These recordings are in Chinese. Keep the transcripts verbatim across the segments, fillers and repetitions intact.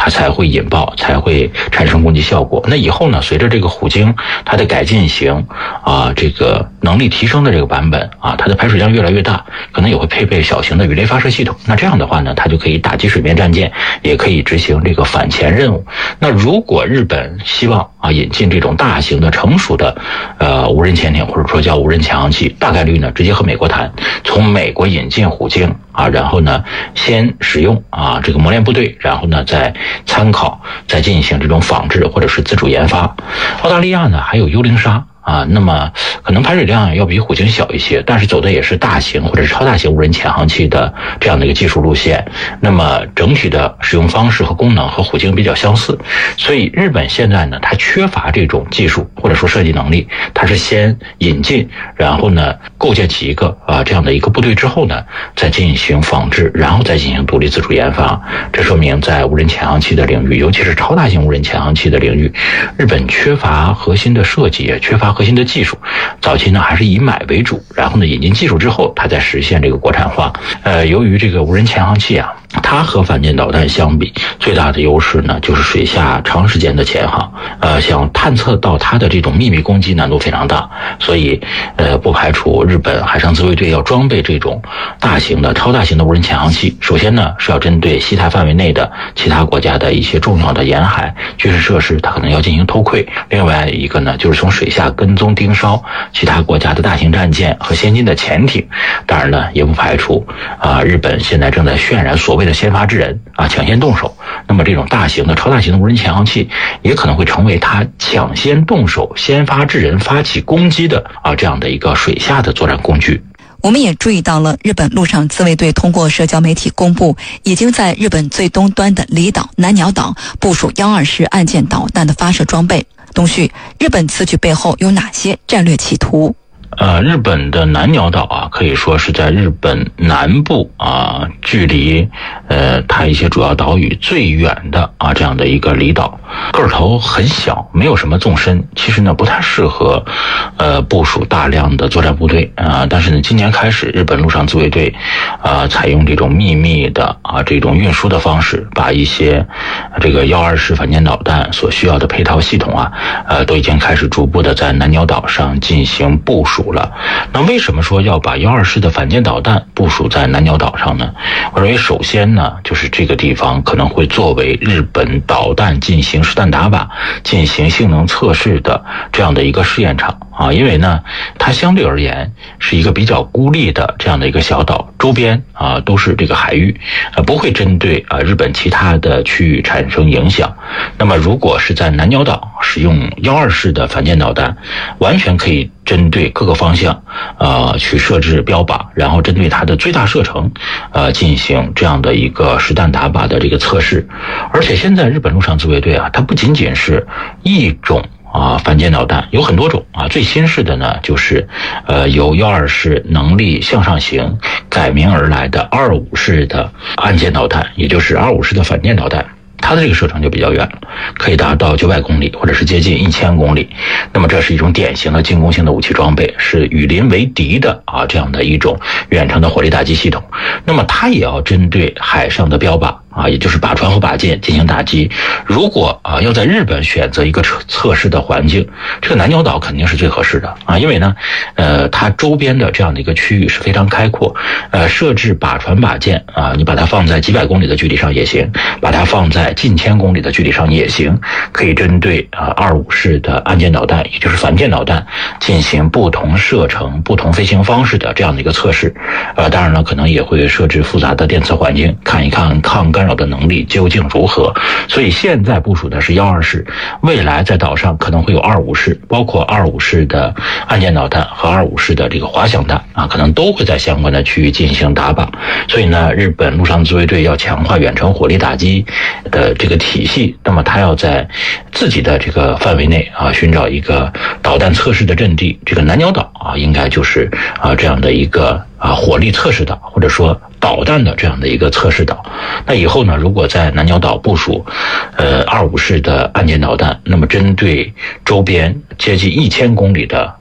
它才会引爆，才会产生攻击效果。那以后呢，随着这个虎鲸它的改进型啊，这个能力提升的这个版本啊，它的排水量越来越大，可能也会配备小型的鱼雷发射系统。那这样的话呢，它就可以打击水面战舰，也可以执行这个反潜任务。那如果日本希望啊引进这种大型的成熟的呃无人潜艇，或者说叫无人潜航器，大概率呢直接和美国谈，从美国引进虎鲸啊，然后呢先使用啊这个磨练部队，然后呢再参考再进行这种仿制或者是自主研发。澳大利亚呢还有幽灵鲨啊，那么可能排水量要比虎鲸小一些，但是走的也是大型或者是超大型无人潜航器的这样的一个技术路线。那么整体的使用方式和功能和虎鲸比较相似，所以日本现在呢，它缺乏这种技术或者说设计能力，它是先引进，然后呢构建起一个啊这样的一个部队之后呢，再进行仿制，然后再进行独立自主研发。这说明在无人潜航器的领域，尤其是超大型无人潜航器的领域，日本缺乏核心的设计，也缺乏核心的技术。早期呢还是以买为主，然后呢引进技术之后，它再实现这个国产化。呃，由于这个无人潜航器啊，它和反舰导弹相比，最大的优势呢就是水下长时间的潜航，呃，想探测到它的这种秘密攻击难度非常大，所以呃不排除日本海上自卫队要装备这种大型的、超大型的无人潜航器。首先呢是要针对西太范围内的其他国家的一些重要的沿海军事设施，它可能要进行偷窥；另外一个呢就是从水下跟踪盯梢其他国家的大型战舰和先进的潜艇。当然呢也不排除啊、呃，日本现在正在渲染所谓的先发制人啊，抢先动手。那么这种大型的、超大型的无人潜航器也可能会成为它抢先动手、先发制人、发起攻击的啊这样的一个水下的作战工具。 我们也注意到了，日本陆上自卫队通过社交媒体公布，已经在日本最东端的离岛南鸟岛部署幺二式岸舰导弹的发射装备。东旭，日本此举背后有哪些战略企图？ 呃，日本的南鸟岛啊，可以说是在日本南部啊，距离呃它一些主要岛屿最远的啊这样的一个离岛，个头很小，没有什么纵深，其实呢不太适合呃部署大量的作战部队啊。但是呢，今年开始，日本陆上自卫队啊采用这种秘密的啊这种运输的方式，把一些这个幺二式反舰导弹所需要的配套系统啊，呃都已经开始逐步的在南鸟岛上进行部署了。那为什么说要把幺二式的反舰导弹部署在南鸟岛上呢？我认为首先呢，就是这个地方可能会作为日本导弹进行实弹打靶、进行性能测试的这样的一个试验场啊，因为呢，它相对而言是一个比较孤立的这样的一个小岛，周边啊都是这个海域，呃，不会针对啊日本其他的区域产生影响。那么如果是在南鸟岛使用幺二式的反舰导弹，完全可以针对各个方向呃去设置标靶，然后针对它的最大射程呃进行这样的一个实弹打靶的这个测试。而且现在日本陆上自卫队啊，它不仅仅是一种啊，反舰导弹有很多种啊，最新式的呢就是呃由幺二式能力向上型改名而来的二五式的岸舰导弹，也就是二五式的反舰导弹。它的这个射程就比较远了，可以达到九百公里或者是接近一千公里。那么这是一种典型的进攻性的武器装备，是与邻为敌的啊这样的一种远程的火力打击系统。那么它也要针对海上的标靶啊，也就是靶船和靶舰进行打击。如果啊要在日本选择一个测测试的环境，这个南鸟岛肯定是最合适的啊，因为呢，呃，它周边的这样的一个区域是非常开阔，呃，设置靶船靶舰啊，你把它放在几百公里的距离上也行，把它放在近千公里的距离上也行，可以针对啊二五式的岸舰导弹，也就是反舰导弹进行不同射程、不同飞行方式的这样的一个测试。呃，当然了，可能也会设置复杂的电磁环境，看一看抗干扰的能力究竟如何。所以现在部署的是幺二式，未来在岛上可能会有二五式，包括二五式的岸舰导弹和二五式的这个滑翔弹啊，可能都会在相关的区域进行打靶。所以呢，日本陆上自卫队要强化远程火力打击的这个体系，那么他要在自己的这个范围内啊寻找一个导弹测试的阵地。这个南鸟岛啊，应该就是啊这样的一个啊火力测试岛，或者说导弹的这样的一个测试岛。那以后呢，如果在南鸟岛部署呃二五式的岸舰导弹，那么针对周边接近一千公里的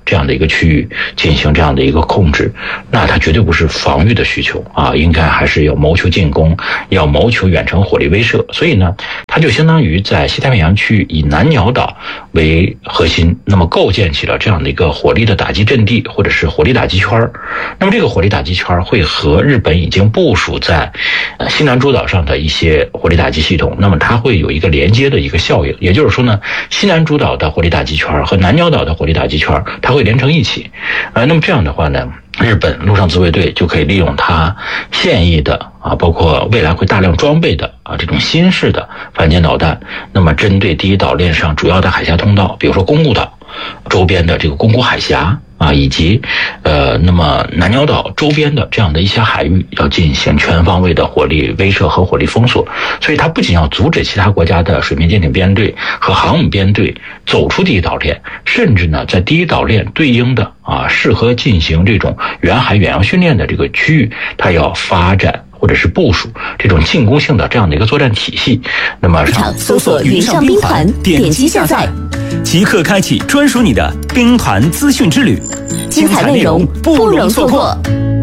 这样的一个区域进行这样的一个控制，那它绝对不是防御的需求啊，应该还是要谋求进攻，要谋求远程火力威慑。所以呢，它就相当于在西太平洋区域以南鸟岛为核心，那么构建起了这样的一个火力的打击阵地，或者是火力打击圈。那么这个火力打击圈会和日本已经部署在呃西南诸岛上的一些火力打击系统，那么它会有一个连接的一个效应。也就是说呢，西南诸岛的火力打击圈和南鸟岛的火力打击圈它会连成一起。呃，那么这样的话呢，日本陆上自卫队就可以利用它现役的啊，包括未来会大量装备的啊这种新式的反舰导弹，那么针对第一岛链上主要的海峡通道，比如说宫古岛周边的这个宫古海峡啊，以及呃，那么南鸟岛周边的这样的一些海域，要进行全方位的火力威慑和火力封锁。所以它不仅要阻止其他国家的水面舰艇编队和航母编队走出第一岛链，甚至呢，在第一岛链对应的啊适合进行这种远海远洋训练的这个区域，它要发展或者是部署这种进攻性的这样的一个作战体系。那么上搜索云上兵团，点击下载， 即刻开启专属你的兵团资讯之旅， 精彩内容不容错过。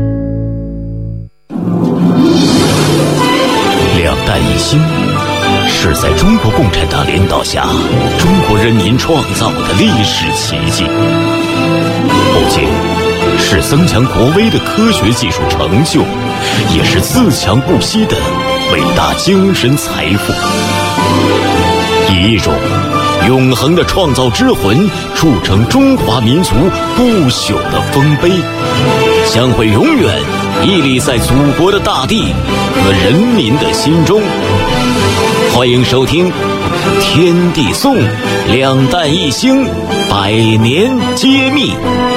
两弹一星是在中国共产党领导下中国人民创造的历史奇迹，不仅是增强国威的科学技术成就，也是自强不息的伟大精神财富，以一种永恒的创造之魂铸成中华民族不朽的丰碑，将会永远屹立在祖国的大地和人民的心中。欢迎收听《天地颂》，两弹一星，百年揭秘。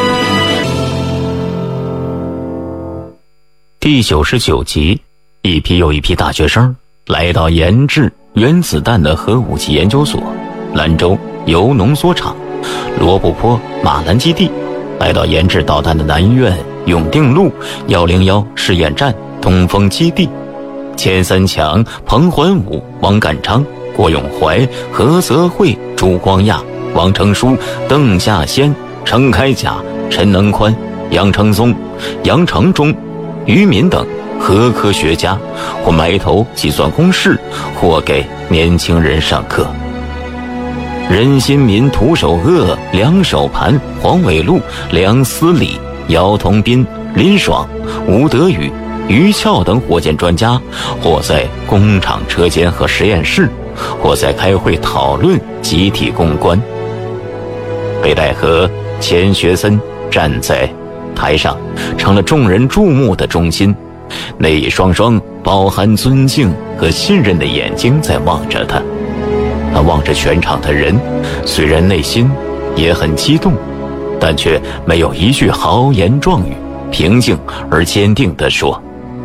第九十九集，一批又一批大学生来到研制原子弹的核武器研究所、兰州铀浓缩厂、罗布泊马兰基地，来到研制导弹的南医院永定路一零一试验站东风基地。钱三强、彭桓武、王干昌、郭永怀、何泽慧、朱光亚、王成书、邓稼先、程开甲、陈能宽、杨承宗、杨承忠、于民等核科学家，或埋头计算公式，或给年轻人上课。任新民、涂守鄂、梁守盘、黄伟禄、梁思礼、姚同斌、林爽、吴德宇、于俏等火箭专家，或在工厂车间和实验室，或在开会讨论集体攻关。北戴河、钱学森站在台上，成了众人注目的中心，那一双双饱含尊敬和信任的眼睛在望着他。他望着全场的人，虽然内心也很激动，但却没有一句豪言壮语，平静而坚定地说：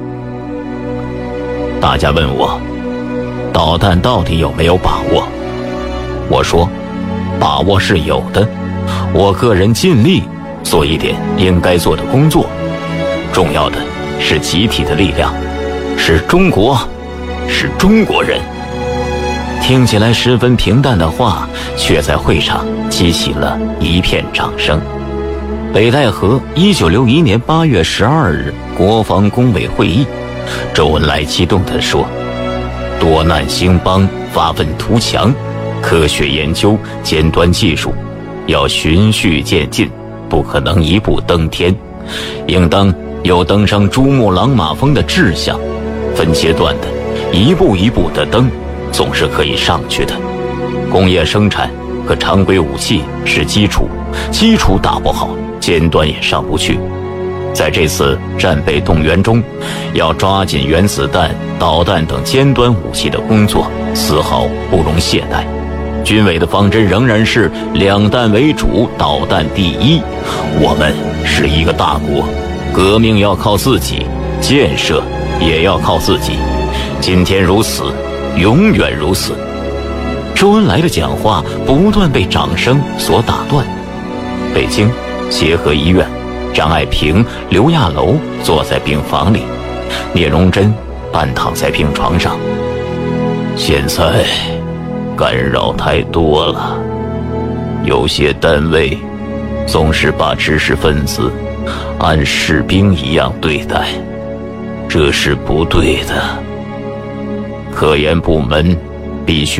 大家问我导弹到底有没有把握，我说把握是有的，我个人尽力做一点应该做的工作，重要的是集体的力量，是中国，是中国人。听起来十分平淡的话，却在会场激起了一片掌声。北戴河一九六一年八月十二日国防工委会议，周恩来激动地说：多难兴邦，发愤图强，科学研究、尖端技术要循序渐进，不可能一步登天，应当有登上珠穆朗玛峰的志向，分阶段的一步一步的登，总是可以上去的。工业生产和常规武器是基础，基础打不好，尖端也上不去。在这次战备动员中，要抓紧原子弹、导弹等尖端武器的工作，丝毫不容懈怠。军委的方针仍然是两弹为主，导弹第一。我们是一个大国，革命要靠自己，建设也要靠自己。今天如此，永远如此。周恩来的讲话不断被掌声所打断。北京协和医院，张爱萍、刘亚楼坐在病房里，聂荣臻半躺在病床上。现在干扰太多了，有些单位总是把知识分子按士兵一样对待，这是不对的。科研部门必须